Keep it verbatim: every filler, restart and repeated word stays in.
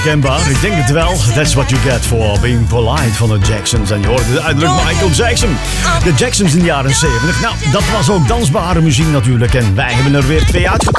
Kenbaar, ik denk het wel. That's what you get for being polite van de Jacksons. En je hoorde uiterlijk Michael Jackson. De Jacksons in de jaren zeventig. Nou, dat was ook dansbare muziek natuurlijk. En wij hebben er weer twee uitgekozen.